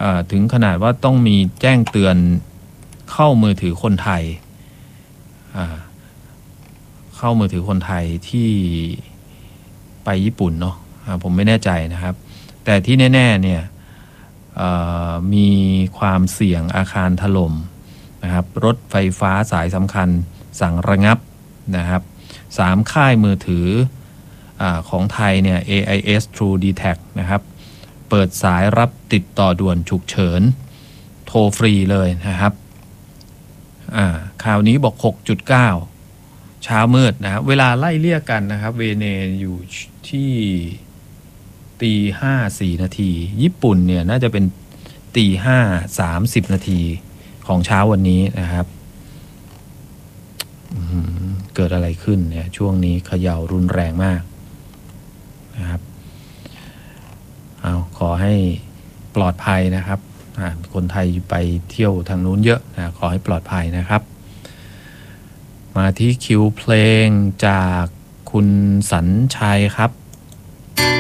ถึงขนาดว่าต้องมีแจ้งเตือนเข้ามือถือคนไทยเข้ามือถือคนไทยที่ไปญี่ปุ่นเนาะผมไม่แน่ใจนะครับแต่ที่แน่ๆเนี่ยมีความเสี่ยงอาคารถล่มนะครับรถไฟฟ้าสายสำคัญสั่งระงับนะครับ3ค่ายมือถือของไทยเนี่ย AIS True DTAC นะครับเปิดสายรับติดต่อด่วนฉุกเฉินโทรฟรีเลยนะครับข่าวนี้บอก 6.9 เช้ามืดนะครับเวลาไล่เลี่ยกันนะครับเวเนอยู่ที่ตีห้าสี่นาทีญี่ปุ่นเนี่ยน่าจะเป็นตีห้า30นาทีของเช้าวันนี้นะครับเกิดอะไรขึ้นเนี่ยช่วงนี้เขย่ารุนแรงมากนะครับขอให้ปลอดภัยนะครับคนไทยไปเที่ยวทางนู้นเยอะนะขอให้ปลอดภัยนะครับมาที่คิวเพลงจากคุณสัญชัยครับ